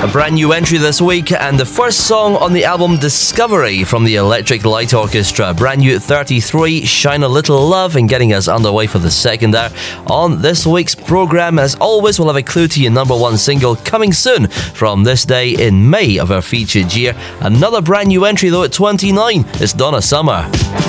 A brand new entry this week, and the first song on the album Discovery from the Electric Light Orchestra. Brand new at 33, Shine a Little Love, and getting us underway for the second hour on this week's programme. As always, we'll have a clue to your number one single coming soon from this day in May of our featured year. Another brand new entry though at 29, it's Donna Summer.